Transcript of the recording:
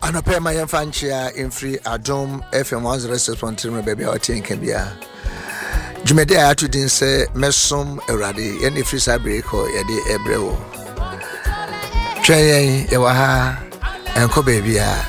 Anope ma yemfa nchia infri Adom FM 106.3 baby otin kan bia. Jumede atu din se mesom Awurade ye ne free sabre ko ye de ebrewo. Twen ye wa ha enko baby a